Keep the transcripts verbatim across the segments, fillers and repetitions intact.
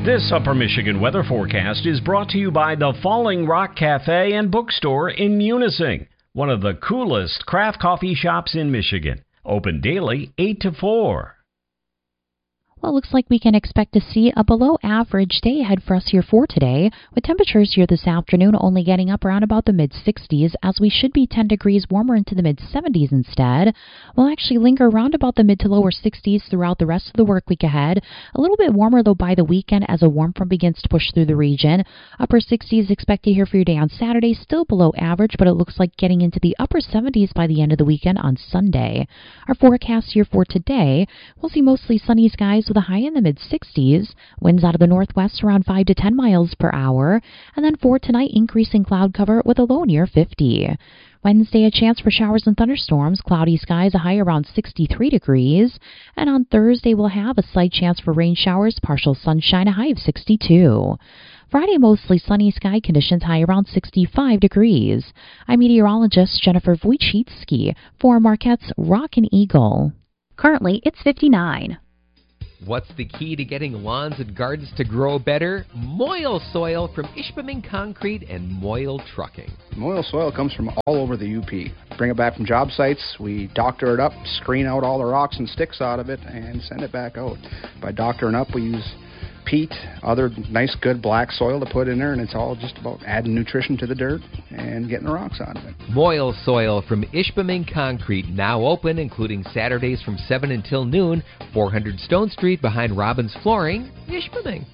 This Upper Michigan weather forecast is brought to you by the Falling Rock Cafe and Bookstore in Munising, one of the coolest craft coffee shops in Michigan. Open daily, eight to four. Well, it looks like we can expect to see a below-average day ahead for us here for today, with temperatures here this afternoon only getting up around about the mid-sixties, as we should be ten degrees warmer into the mid-seventies instead. We'll actually linger around about the mid to lower sixties throughout the rest of the work week ahead. A little bit warmer, though, by the weekend as a warm front begins to push through the region. Upper sixties expected here for your day on Saturday, still below average, but it looks like getting into the upper seventies by the end of the weekend on Sunday. Our forecast here for today, we'll see mostly sunny skies with a high in the mid-sixties, winds out of the northwest around five to ten miles per hour, and then for tonight, increasing cloud cover with a low near fifty. Wednesday, a chance for showers and thunderstorms, cloudy skies, a high around sixty-three degrees, and on Thursday, we'll have a slight chance for rain showers, partial sunshine, a high of sixty-two. Friday, mostly sunny sky conditions, high around sixty-five degrees. I'm meteorologist Jennifer Wojcicki for Marquette's Rock and Eagle. Currently, it's fifty-nine. What's the key to getting lawns and gardens to grow better? Moil Soil from Ishpeming Concrete and Moil Trucking. Moil Soil comes from all over the U P. Bring it back from job sites, we doctor it up, screen out all the rocks and sticks out of it, and send it back out. By doctoring up, we use peat, other nice good black soil to put in there, and it's all just about adding nutrition to the dirt and getting the rocks out of it. Moil Soil from Ishpeming Concrete, now open, including Saturdays from seven until noon, four hundred Stone Street behind Robbins Flooring, Ishpeming.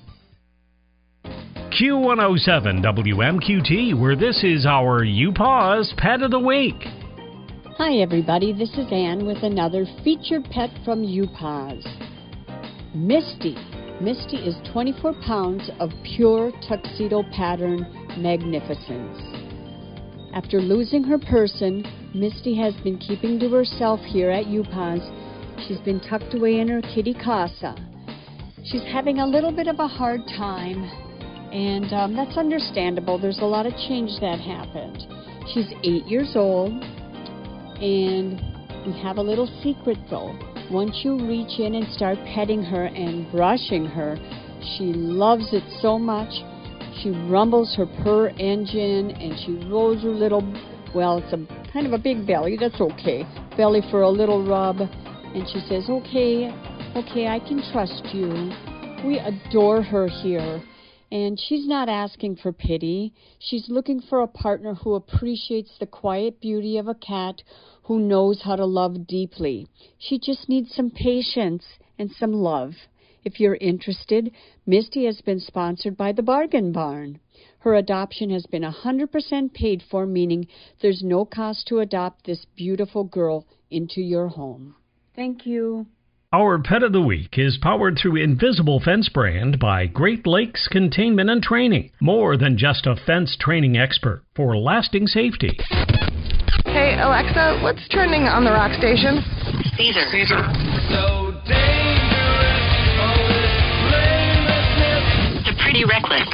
Q one oh seven W M Q T, where this is our U Paws Pet of the Week. Hi everybody, this is Ann with another featured pet from U Paws. Misty. Misty is twenty-four pounds of pure tuxedo pattern magnificence. After losing her person, Misty has been keeping to herself here at U Paws. She's been tucked away in her kitty casa. She's having a little bit of a hard time, and um, that's understandable. There's a lot of change that happened. She's eight years old, and we have a little secret though. Once you reach in and start petting her and brushing her, she loves it so much. She rumbles her purr engine and she rolls her little, well, it's a kind of a big belly, that's okay, belly for a little rub. And she says, okay, okay, I can trust you. We adore her here. And she's not asking for pity. She's looking for a partner who appreciates the quiet beauty of a cat who knows how to love deeply. She just needs some patience and some love. If you're interested, Misty has been sponsored by the Bargain Barn. Her adoption has been one hundred percent paid for, meaning there's no cost to adopt this beautiful girl into your home. Thank you. Our Pet of the Week is powered through Invisible Fence Brand by Great Lakes Containment and Training. More than just a fence training expert for lasting safety. Hey, Alexa, what's trending on the rock station? Caesar. Caesar. So dangerous, oh, it's Pretty Reckless.